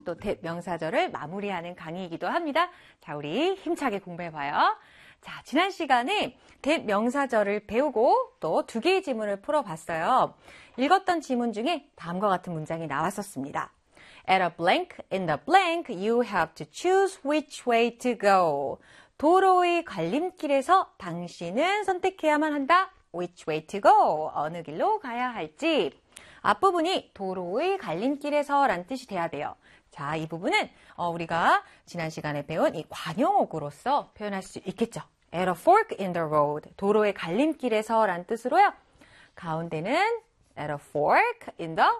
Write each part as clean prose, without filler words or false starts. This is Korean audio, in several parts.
또 대명사절을 마무리하는 강의이기도 합니다. 자, 우리 힘차게 공부해봐요. 자, 지난 시간에 대명사절을 배우고 또 2개의 지문을 풀어봤어요. 읽었던 지문 중에 다음과 같은 문장이 나왔었습니다. At a blank in the blank, you have to choose which way to go. 도로의 갈림길에서 당신은 선택해야만 한다. Which way to go? 어느 길로 가야 할지. 앞부분이 도로의 갈림길에서 라는 뜻이 돼야 돼요. 자, 이 부분은 우리가 지난 시간에 배운 이 관용어구로서 표현할 수 있겠죠. At a fork in the road. 도로의 갈림길에서 라는 뜻으로요. 가운데는 at a fork in the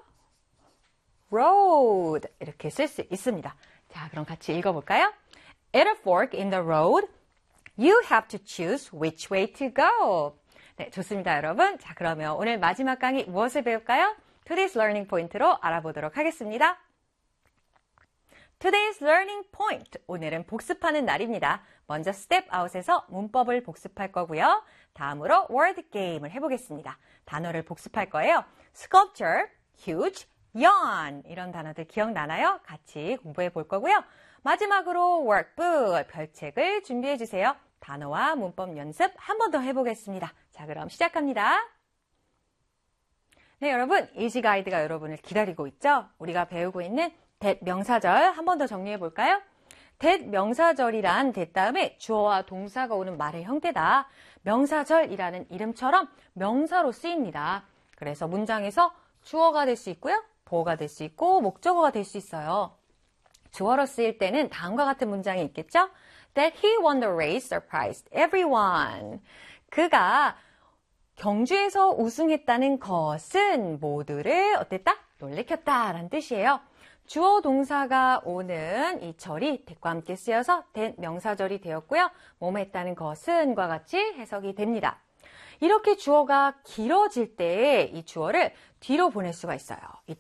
road. 이렇게 쓸 수 있습니다. 자, 그럼 같이 읽어볼까요? At a fork in the road, you have to choose which way to go. 네, 좋습니다, 여러분. 자, 그러면 오늘 마지막 강의 무엇을 배울까요? Today's Learning Point로 알아보도록 하겠습니다. Today's Learning Point. 오늘은 복습하는 날입니다. 먼저 Step Out에서 문법을 복습할 거고요. 다음으로 Word Game을 해보겠습니다. 단어를 복습할 거예요. Sculpture, huge, yawn. 이런 단어들 기억나나요? 같이 공부해 볼 거고요. 마지막으로 Workbook, 별책을 준비해 주세요. 단어와 문법 연습 한 번 더 해보겠습니다. 자, 그럼 시작합니다. 네, 여러분, 이지 가이드가 여러분을 기다리고 있죠? 우리가 배우고 있는 대명사절 한 번 더 정리해 볼까요? 대명사절이란 대 다음에 주어와 동사가 오는 말의 형태다. 명사절이라는 이름처럼 명사로 쓰입니다. 그래서 문장에서 주어가 될 수 있고요. 보어가 될 수 있고 목적어가 될 수 있어요. 주어로 쓰일 때는 다음과 같은 문장이 있겠죠? That he won the race surprised everyone. 그가 경주에서 우승했다는 것은 모두를 어땠다? 놀래켰다 라는 뜻이에요. 주어 동사가 오는 이 절이 that과 함께 쓰여서 대명사절이 되었고요. 뭐뭐 했다는 것은과 같이 해석이 됩니다. 이렇게 주어가 길어질 때 이 주어를 뒤로 보낼 수가 있어요.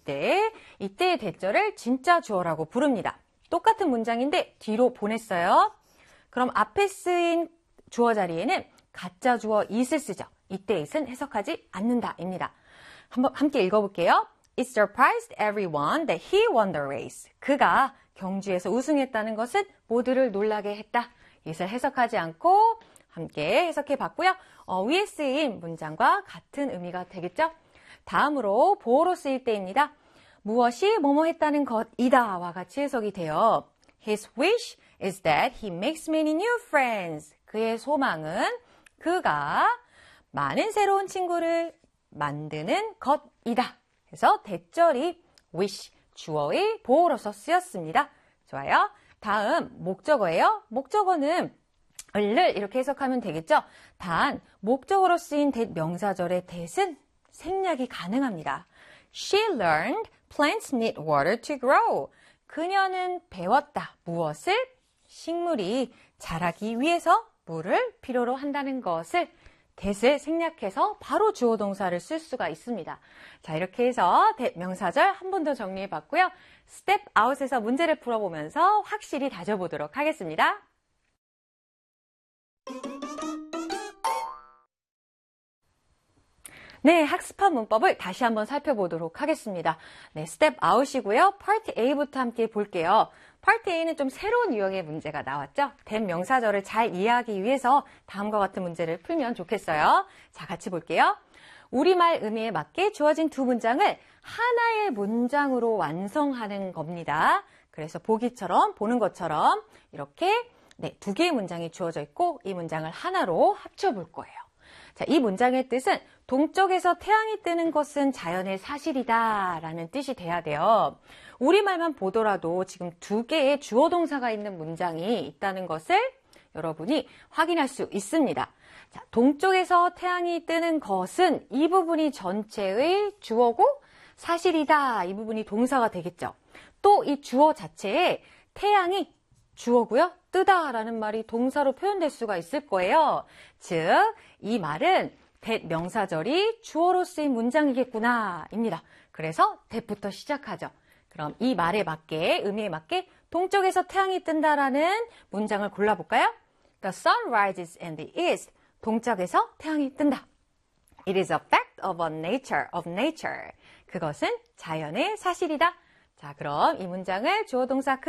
이때의 대절을 진짜 주어라고 부릅니다. 똑같은 문장인데 뒤로 보냈어요. 그럼 앞에 쓰인 주어 자리에는 가짜 주어 is을 쓰죠. 이때 it은 해석하지 않는다입니다. 한번 함께 읽어볼게요. It surprised everyone that he won the race. 그가 경주에서 우승했다는 것은 모두를 놀라게 했다. it을 해석하지 않고 함께 해석해 봤고요. 위에 쓰인 문장과 같은 의미가 되겠죠? 다음으로 보어로 쓰일 때입니다. 무엇이 뭐뭐 했다는 것이다 와 같이 해석이 돼요. His wish is that he makes many new friends. 그의 소망은 그가 많은 새로운 친구를 만드는 것이다. 그래서 대절이 wish, 주어의 보어로서 쓰였습니다. 좋아요. 다음 목적어예요. 목적어는 를 이렇게 해석하면 되겠죠. 단 목적어로 쓰인 대명사절의 that은 생략이 가능합니다. She learned plants need water to grow. 그녀는 배웠다. 무엇을? 식물이 자라기 위해서 물을 필요로 한다는 것을 that을 생략해서 바로 주어 동사를 쓸 수가 있습니다. 자, 이렇게 해서 대명사절 한 번 더 정리해 봤고요. Step Out에서 문제를 풀어보면서 확실히 다져보도록 하겠습니다. 네, 학습한 문법을 다시 한번 살펴보도록 하겠습니다. 네, 스텝 아웃이고요. 파트 A부터 함께 볼게요. 파트 A는 좀 새로운 유형의 문제가 나왔죠? 대명사절을 잘 이해하기 위해서 다음과 같은 문제를 풀면 좋겠어요. 자, 같이 볼게요. 우리말 의미에 맞게 주어진 두 문장을 하나의 문장으로 완성하는 겁니다. 그래서 보는 것처럼 이렇게 두 개의 문장이 주어져 있고 이 문장을 하나로 합쳐볼 거예요. 자, 이 문장의 뜻은 동쪽에서 태양이 뜨는 것은 자연의 사실이다 라는 뜻이 돼야 돼요. 우리말만 보더라도 지금 2개의 주어 동사가 있는 문장이 있다는 것을 여러분이 확인할 수 있습니다. 자, 동쪽에서 태양이 뜨는 것은 이 부분이 전체의 주어고 사실이다. 이 부분이 동사가 되겠죠. 또 이 주어 자체에 태양이 주어고요. 뜨다라는 말이 동사로 표현될 수가 있을 거예요. 즉, 이 말은 대명사절이 주어로 쓰인 문장이겠구나 입니다. 그래서 that부터 시작하죠. 그럼 이 말에 맞게, 의미에 맞게 동쪽에서 태양이 뜬다라는 문장을 골라볼까요? The sun rises in the east. 동쪽에서 태양이 뜬다. It is a fact of nature. 그것은 자연의 사실이다. 자, 그럼 이 문장을 주어 동사